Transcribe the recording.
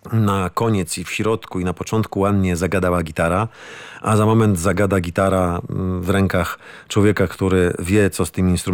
Na koniec i w środku i na początku ładnie zagadała gitara, a za moment zagada gitara w rękach człowieka, który wie, co z tym instrumentem